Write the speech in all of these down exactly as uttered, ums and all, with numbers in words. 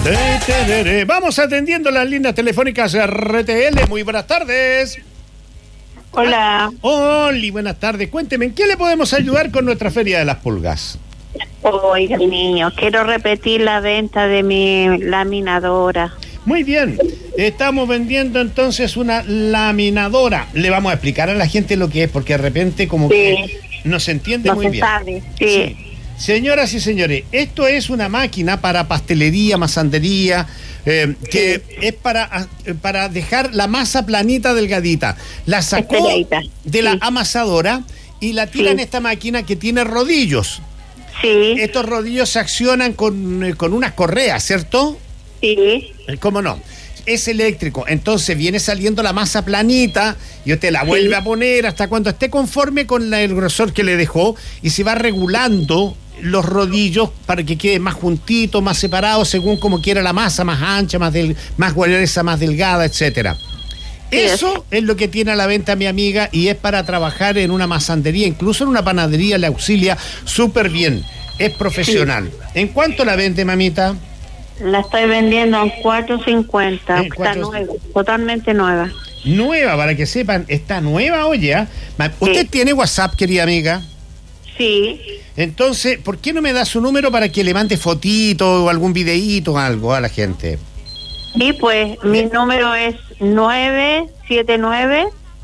Vamos atendiendo las líneas telefónicas R T L. Muy buenas tardes. Hola. Hola, buenas tardes. Cuénteme, ¿en qué le podemos ayudar con nuestra Feria de las Pulgas? Oiga, niño, quiero repetir la venta de mi laminadora. Muy bien, estamos vendiendo entonces una laminadora. Le vamos a explicar a la gente lo que es, porque de repente como sí. que no se entiende no muy se bien. Sabe. Sí. sí. Señoras y señores, esto es una máquina para pastelería, masandería, eh, que sí. es para, para dejar la masa planita, delgadita. La sacó Estrellita. de la sí. amasadora y la tira sí. en esta máquina que tiene rodillos. Sí. Estos rodillos se accionan con, con unas correas, ¿cierto? Sí. ¿Cómo no? Es eléctrico, entonces viene saliendo la masa planita y usted la vuelve sí. a poner hasta cuando esté conforme con la, el grosor que le dejó y se va regulando los rodillos para que quede más juntito, más separado, según como quiera la masa, más ancha, más, del, más gruesa, más delgada, etcétera. Sí, Eso es. es lo que tiene a la venta mi amiga y es para trabajar en una masandería, incluso en una panadería le auxilia súper bien. Es profesional. Sí. ¿En cuánto la vende, mamita? La estoy vendiendo en cuatro cincuenta. ¿Eh? Está cuatro... nueva, totalmente nueva. Nueva, para que sepan, está nueva, oye. ¿Usted sí. tiene WhatsApp, querida amiga? Sí. Entonces, ¿por qué no me da su número para que le mande fotito o algún videíto o algo a la gente? Sí, pues mi número es nueve siete nueve,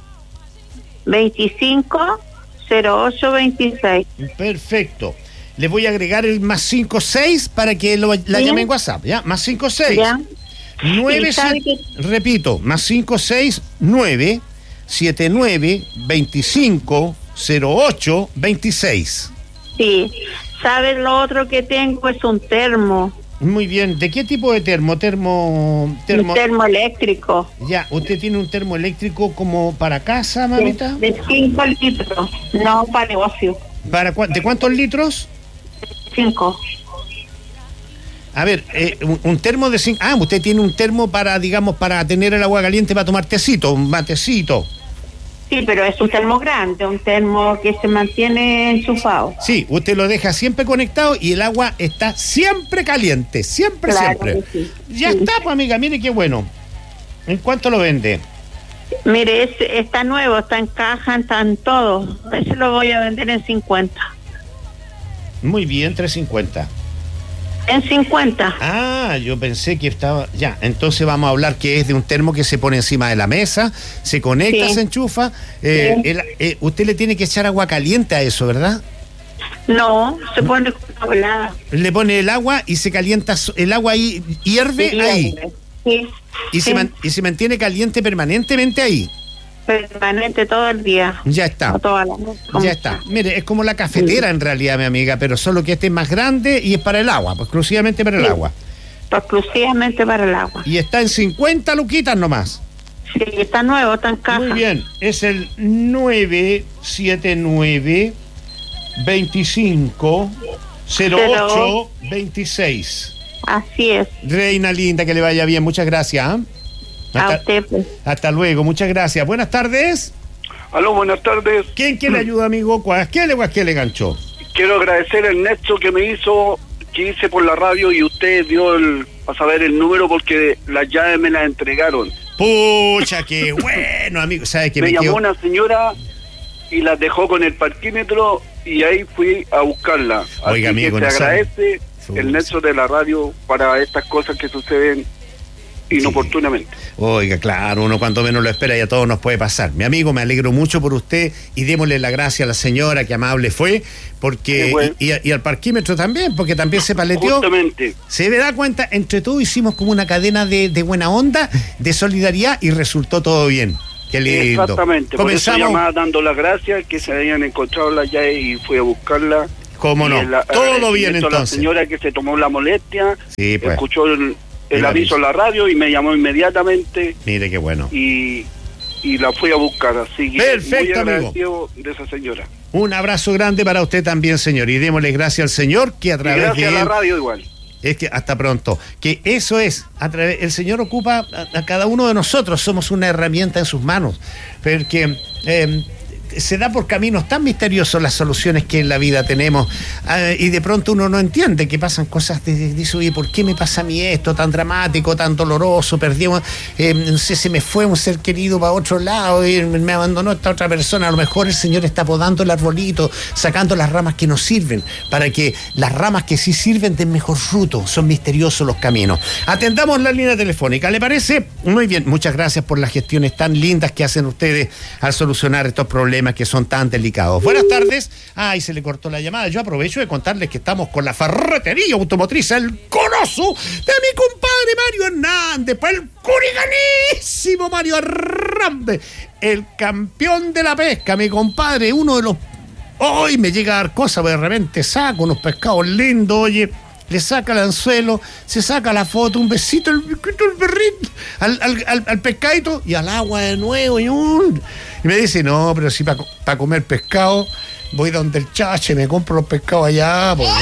veinticinco, cero ocho veintiséis. Perfecto. Les voy a agregar el más cinco seis para que lo, la ¿Sí? llamen en WhatsApp, ¿ya? Más cinco seis. ¿Ya? nueve, que... Repito, más cinco seis nueve siete nueve veinticinco cero ocho veintiséis. Sí. ¿Sabes lo otro que tengo? Es un termo. Muy bien. ¿De qué tipo de termo? Termo... termo... Un termo eléctrico. Ya, ¿usted tiene un termo eléctrico como para casa, mamita? De cinco litros, no para negocio. ¿Para cu- ¿De cuántos litros? Cinco. A ver, eh, un, un termo de cinco... Ah, usted tiene un termo para, digamos, para tener el agua caliente para tomar tecito, un matecito. Sí, pero es un termo grande, un termo que se mantiene enchufado. Sí, usted lo deja siempre conectado y el agua está siempre caliente, siempre, claro siempre. Sí. Ya sí. está, pues amiga, mire qué bueno. ¿En cuánto lo vende? Mire, es, está nuevo, está en caja, está en todo. Ese lo voy a vender en cincuenta. Muy bien, tres cincuenta. En cincuenta. Ah, yo pensé que estaba... Ya, entonces vamos a hablar que es de un termo que se pone encima de la mesa, se conecta, sí. se enchufa. Eh, sí. el, eh, usted le tiene que echar agua caliente a eso, ¿verdad? No, se pone helada. Le pone el agua y se calienta, el agua ahí hierve sí, ahí. Sí. Y, sí. Se man, y se mantiene caliente permanentemente ahí. Permanente todo el día. Ya está. Toda la noche. Ya está. Mire, es como la cafetera sí. en realidad, mi amiga, pero solo que este es más grande y es para el agua, pues exclusivamente para sí. el agua. Exclusivamente para el agua. Y está en cincuenta luquitas nomás. Sí, está nuevo, está en caja. Muy bien, es el nueve siete nueve, veinticinco, cero ocho, veintiséis. Así es. Reina linda, que le vaya bien, muchas gracias. ¿eh? Hasta, a usted, pues. Hasta luego, muchas gracias. Buenas tardes. Aló, buenas tardes. ¿Quién quiere ayuda, amigo? ¿Qué le, qué le ganchó? Quiero agradecer el nexo que me hizo, que hice por la radio y usted dio el, a saber el número porque las llaves me las entregaron. Pucha, qué bueno, amigo. ¿Sabe que me, me llamó quedo... una señora y las dejó con el parquímetro y ahí fui a buscarla. Oiga, Así amigo, que se no agradece sabe. el nexo de la radio para estas cosas que suceden inoportunamente. Sí. Oiga, claro, uno cuanto menos lo espera y a todos nos puede pasar. Mi amigo, me alegro mucho por usted y démosle la gracia a la señora, que amable fue, porque bueno. y, y, y al parquímetro también, porque también se paleteó. Justamente. Se me da cuenta, entre todos hicimos como una cadena de, de buena onda, de solidaridad y resultó todo bien. Qué lindo. Exactamente, comenzamos por eso llamaba dando las gracias, que se habían encontrado las llaves y fui a buscarla. ¿Cómo no? El, todo bien entonces. La señora que se tomó la molestia, sí, pues. escuchó el el aviso en la radio y me llamó inmediatamente. Mire qué bueno. Y, y la fui a buscar, así que perfecto, muy agradecido amigo. De esa señora. Un abrazo grande para usted también, señor, y démosle gracias al señor que a través y gracias de a él, la radio igual. Es que hasta pronto, que eso es, a través, el señor ocupa a, a cada uno de nosotros, somos una herramienta en sus manos, porque eh, se da por caminos tan misteriosos las soluciones que en la vida tenemos, eh, y de pronto uno no entiende que pasan cosas, de, dice, oye, ¿por qué me pasa a mí esto tan dramático, tan doloroso? Perdimos, eh, no sé, se me fue un ser querido para otro lado y me abandonó esta otra persona. A lo mejor el Señor está podando el arbolito, sacando las ramas que no sirven, para que las ramas que sí sirven den mejor fruto. Son misteriosos los caminos. Atendamos la línea telefónica, ¿le parece? Muy bien, muchas gracias por las gestiones tan lindas que hacen ustedes al solucionar estos problemas que son tan delicados. Buenas tardes. Ay, se le cortó la llamada. Yo aprovecho de contarles que estamos con la ferretería automotriz El Coloso de mi compadre Mario Hernández, para el curicanísimo Mario Hernández, el campeón de la pesca, mi compadre, uno de los... Hoy me llega a dar cosas, porque de repente saco unos pescados lindos, oye, le saca el anzuelo, se saca la foto, un besito, el, el perrito, al, al, al, al pescadito y al agua de nuevo, y, un, y me dice, no, pero si para pa comer pescado, voy donde el chache, me compro los pescados allá, pues,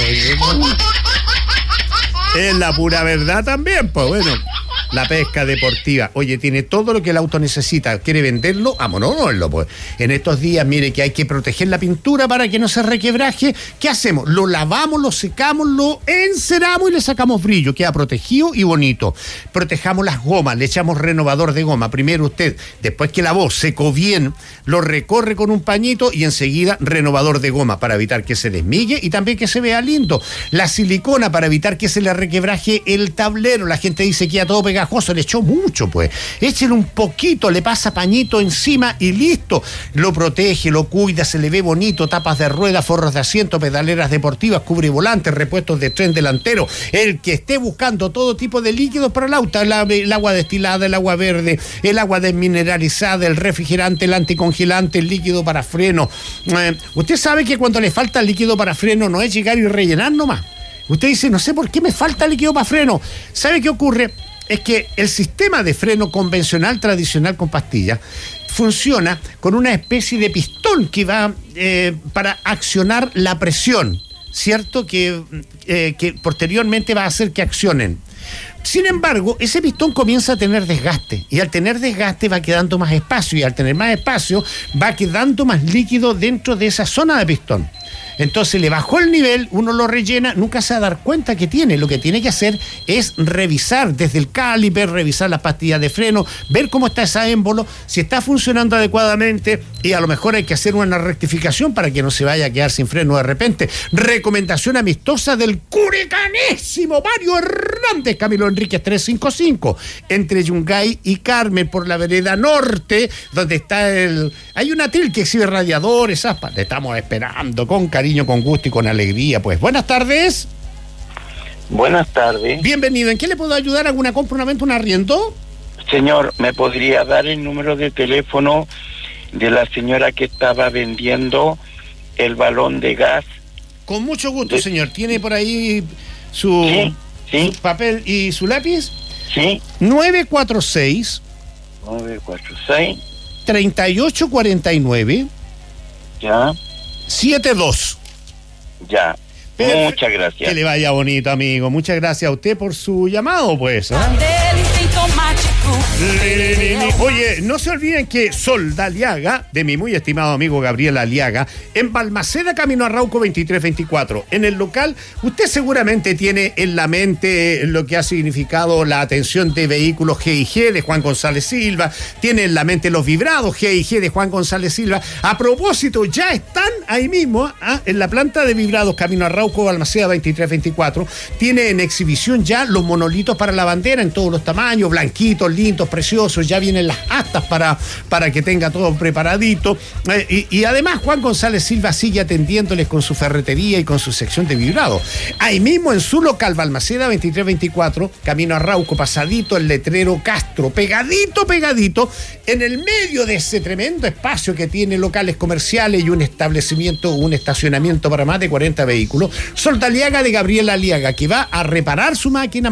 es la pura verdad también, pues bueno. La pesca deportiva, oye, tiene todo lo que el auto necesita. ¿Quiere venderlo? Vámonos, pues. En estos días, mire que hay que proteger la pintura para que no se requebraje. ¿Qué hacemos? Lo lavamos, lo secamos, lo enceramos y le sacamos brillo. Queda protegido y bonito. Protejamos las gomas, le echamos renovador de goma. Primero usted, después que lavó, secó bien, lo recorre con un pañito y enseguida renovador de goma para evitar que se desmigue y también que se vea lindo. La silicona para evitar que se le requebraje el tablero. La gente dice que ya todo pega. Le echó mucho, pues. Échale un poquito, le pasa pañito encima y listo. Lo protege, lo cuida, se le ve bonito. Tapas de rueda, forros de asiento, pedaleras deportivas, cubre volantes, repuestos de tren delantero. El que esté buscando todo tipo de líquidos para el auto, el, el agua destilada, el agua verde, el agua desmineralizada, el refrigerante, el anticongelante, el líquido para freno. Eh, usted sabe que cuando le falta líquido para freno no es llegar y rellenar nomás. Usted dice, no sé por qué me falta líquido para freno. ¿Sabe qué ocurre? Es que el sistema de freno convencional, tradicional con pastillas, funciona con una especie de pistón que va eh, para accionar la presión, ¿cierto? Que, eh, que posteriormente va a hacer que accionen. Sin embargo, ese pistón comienza a tener desgaste y al tener desgaste va quedando más espacio y al tener más espacio va quedando más líquido dentro de esa zona de pistón. Entonces le bajó el nivel, uno lo rellena, nunca se va a dar cuenta que tiene. Lo que tiene que hacer es revisar desde el caliper, revisar las pastillas de freno, ver cómo está esa émbolo, si está funcionando adecuadamente y a lo mejor hay que hacer una rectificación para que no se vaya a quedar sin freno de repente. Recomendación amistosa del curicanésimo Mario Hernández, Camilo Enríquez trescientos cincuenta y cinco, entre Yungay y Carmen por la vereda norte, donde está el... Hay una tril que exhibe radiadores, aspas. Le estamos esperando con cariño, con gusto y con alegría, pues. Buenas tardes. Buenas tardes. Bienvenido. ¿En qué le puedo ayudar? ¿Alguna compra, una venta, un arriendo? Señor, ¿me podría dar el número de teléfono de la señora que estaba vendiendo el balón de gas? Con mucho gusto, de... señor. ¿Tiene por ahí su, sí, sí. su papel y su lápiz? Sí. nueve cuatro seis nueve cuatro seis treinta y ocho cuarenta y nueve Ya. siete dos. Ya. Perfe- Muchas gracias. Que le vaya bonito, amigo. Muchas gracias a usted por su llamado, pues. ¿eh? Oye, no se olviden que Sol Aliaga, de mi muy estimado amigo Gabriel Aliaga, en Balmaceda, camino a Arauco veintitrés veinticuatro. En el local, usted seguramente tiene en la mente lo que ha significado la atención de vehículos G y G de Juan González Silva, tiene en la mente los vibrados G y G de Juan González Silva. A propósito, ya están ahí mismo, ¿eh? en la planta de vibrados camino a Arauco, Balmaceda veintitrés veinticuatro, tiene en exhibición ya los monolitos para la bandera en todos los tamaños, blanquitos, lindos, preciosos, ya vienen las astas para, para que tenga todo preparadito. Eh, y, y además Juan González Silva sigue atendiéndoles con su ferretería y con su sección de vibrados. Ahí mismo en su local, Balmaceda veintitrés veinticuatro, camino a Arauco, pasadito el letrero Castro, pegadito, pegadito, en el medio de ese tremendo espacio que tiene locales comerciales y un establecimiento, un estacionamiento para más de cuarenta vehículos. Sol Aliaga de Gabriel Aliaga, que va a reparar su máquina